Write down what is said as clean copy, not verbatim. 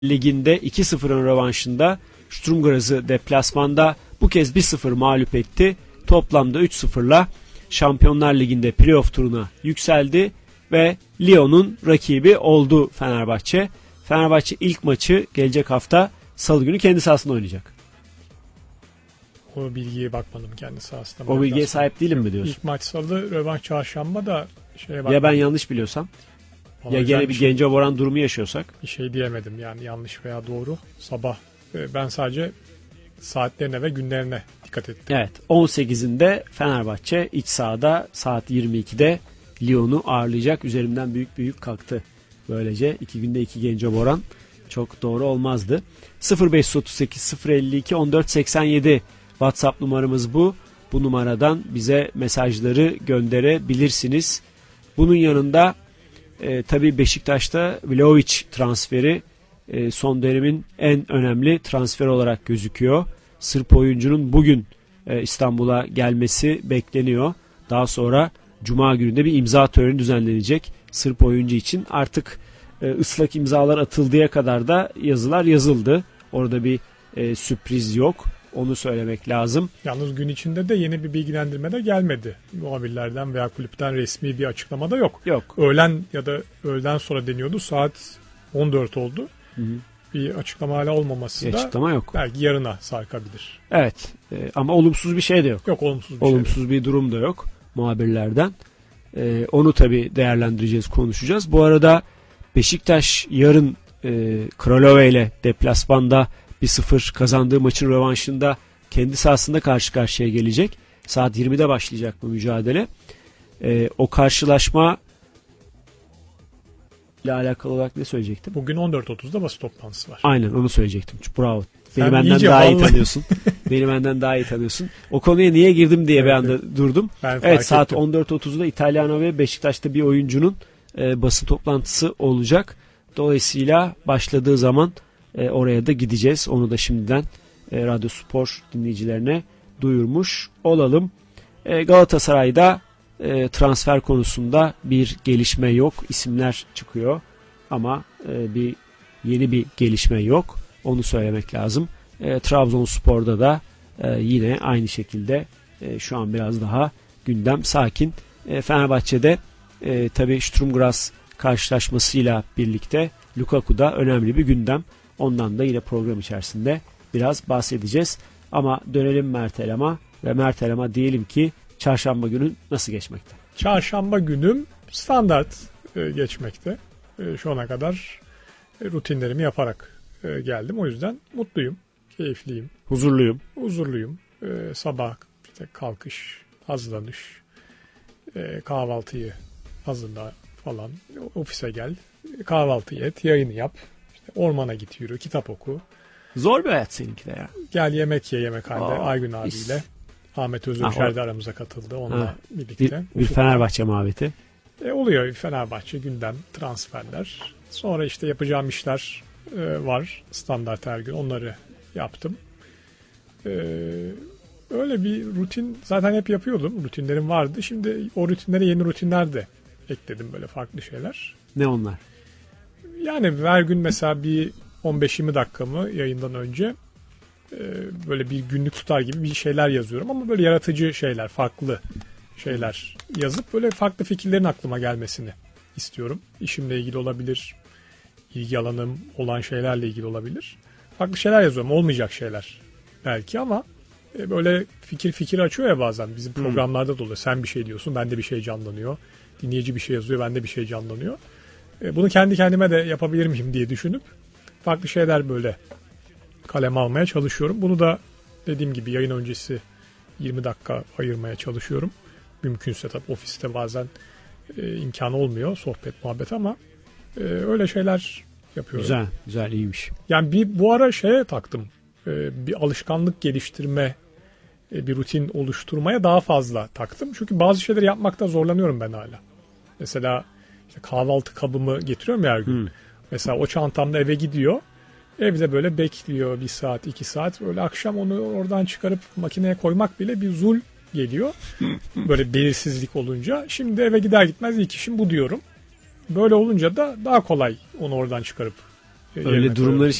Ligi'nde 2-0'ın rövanşında Sturm Graz'ı deplasmanda bu kez 1-0 mağlup etti. Toplamda 3-0'la Şampiyonlar Ligi'nde playoff turuna yükseldi ve Lyon'un rakibi oldu Fenerbahçe. Fenerbahçe ilk maçı gelecek hafta Salı günü kendi sahasında oynayacak. O bilgiye bakmadım kendi sahasında. O bilgiye sahip değilim mi diyorsun? İlk maç Salı, rövanş çarşamba da şeye bakmadım. Ya ben yanlış biliyorsam? Ya gene bir Gencebay Boran durumu yaşıyorsak? Bir şey diyemedim yani, yanlış veya doğru. Sabah ben sadece saatlerine ve günlerine dikkat ettim. Evet, 18'inde Fenerbahçe iç sahada saat 22'de Lyon'u ağırlayacak. Üzerimden büyük büyük kalktı. Böylece 2 günde 2 Gencebay Boran çok doğru olmazdı. 0538 052 14 87 WhatsApp numaramız bu. Bu numaradan bize mesajları gönderebilirsiniz. Bunun yanında tabii Beşiktaş'ta Vlahovic transferi son dönemin en önemli transfer olarak gözüküyor. Sırp oyuncunun bugün İstanbul'a gelmesi bekleniyor. Daha sonra Cuma gününde bir imza töreni düzenlenecek Sırp oyuncu için. Artık ıslak imzalar atıldığı kadar da yazılar yazıldı. Orada bir sürpriz yok. Onu söylemek lazım. Yalnız gün içinde de yeni bir bilgilendirme de gelmedi. Muhabirlerden veya kulüpten resmi bir açıklama da yok. Yok. Öğlen ya da öğleden sonra deniyordu. Saat 14 oldu. Hı hı. Bir açıklama hala olmaması bir da açıklama yok. Belki yarına sarkabilir. Evet. Ama olumsuz bir şey de yok. Yok, olumsuz bir durum da yok muhabirlerden. Onu tabii değerlendireceğiz, konuşacağız. Bu arada Beşiktaş yarın Kralove ile deplasmanda 1-0 kazandığı maçın rövanşında kendi sahasında karşı karşıya gelecek. Saat 20'de başlayacak bu mücadele. O karşılaşma ile alakalı olarak ne söyleyecektim? Bugün 14.30'da basın toplantısı var. Aynen, onu söyleyecektim. Bravo. Beni benden daha iyi tanıyorsun. Beni benden daha iyi tanıyorsun. O konuya niye girdim diye bir anda durdum. Evet, saat 14.30'da İtalyano ve Beşiktaş'ta bir oyuncunun basın toplantısı olacak. Dolayısıyla başladığı zaman oraya da gideceğiz. Onu da şimdiden Radyo Spor dinleyicilerine duyurmuş olalım. Galatasaray'da transfer konusunda bir gelişme yok. İsimler çıkıyor ama yeni bir gelişme yok. Onu söylemek lazım. Trabzonspor'da da yine aynı şekilde şu an biraz daha gündem sakin. Fenerbahçe'de tabii Sturm Graz karşılaşmasıyla birlikte Lukaku'da önemli bir gündem. Ondan da yine program içerisinde biraz bahsedeceğiz. Ama dönelim Mert Elam'a ve Mert Elam'a diyelim ki çarşamba günü nasıl geçmekte? Çarşamba günüm standart geçmekte. Şu ana kadar rutinlerimi yaparak geldim. O yüzden mutluyum, keyifliyim. Huzurluyum. Sabah işte kalkış, hazırlanış, kahvaltıyı hazırla falan, ofise gel, kahvaltıyı et, yayını yap, işte ormana git, yürü, kitap oku. Zor bir hayat seninki de ya. Gel yemek ye, yemekhanede Aygün abiyle. Ahmet Özürşer de aramıza katıldı onunla birlikte. Bir Fenerbahçe muhabbeti. Oluyor Fenerbahçe, gündem, transferler. Sonra işte yapacağım işler var standart her gün, onları yaptım. Öyle bir rutin zaten hep yapıyordum. Rutinlerim vardı. Şimdi o rutinlere yeni rutinler de ekledim, böyle farklı şeyler. Ne onlar? Yani her gün mesela bir 15-20 dakikamı yayından önce böyle bir günlük tutar gibi bir şeyler yazıyorum ama böyle yaratıcı şeyler, farklı şeyler yazıp böyle farklı fikirlerin aklıma gelmesini istiyorum. İşimle ilgili olabilir, ilgi alanım olan şeylerle ilgili olabilir. Farklı şeyler yazıyorum, olmayacak şeyler belki ama böyle fikir açıyor ya bazen bizim programlarda da oluyor. Sen bir şey diyorsun, bende bir şey canlanıyor. Dinleyici bir şey yazıyor, bende bir şey canlanıyor. Bunu kendi kendime de yapabilir miyim diye düşünüp farklı şeyler böyle kaleme almaya çalışıyorum. Bunu da dediğim gibi yayın öncesi 20 dakika ayırmaya çalışıyorum. Mümkünse tabii ofiste bazen imkanı olmuyor sohbet muhabbet ama öyle şeyler yapıyorum. Güzel, iyiymiş. Yani bu ara şeye taktım. Bir alışkanlık geliştirme, bir rutin oluşturmaya daha fazla taktım. Çünkü bazı şeyleri yapmakta zorlanıyorum ben hala. Mesela işte kahvaltı kabımı getiriyorum ya her gün. Mesela o çantamda eve gidiyor. Evde böyle bekliyor 1 saat 2 saat. Böyle akşam onu oradan çıkarıp makineye koymak bile bir zul geliyor. Böyle belirsizlik olunca. Şimdi eve gider gitmez ilk işim bu diyorum. Böyle olunca da daha kolay onu oradan çıkarıp Öyle durumlar